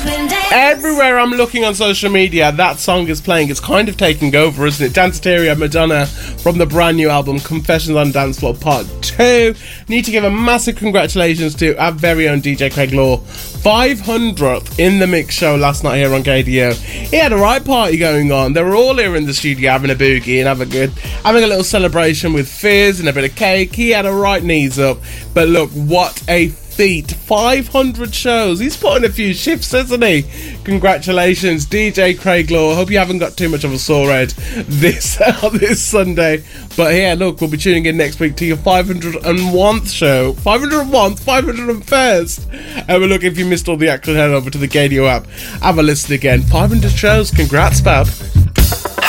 Everywhere I'm looking on social media, that song is playing. It's kind of taking over, isn't it? Danceteria Madonna from the brand new album Confessions on Dance Floor Part 2. Need to give a massive congratulations to our very own DJ Craig Law. 500th in the mix show last night here on KDO. He had a right party going on. They were all here in the studio having a boogie and having a little celebration with fizz and a bit of cake. He had a right knees up. But look, what a feat. 500 shows. He's put in a few shifts, hasn't he? Congratulations, DJ Craig Law. I hope you haven't got too much of a sore head this Sunday. But yeah, look, we'll be tuning in next week to your 501th show. 501th, 501st. And look, if you missed all the action, head over to the KDO app. Have a listen again. 500 shows. Congrats, Bab.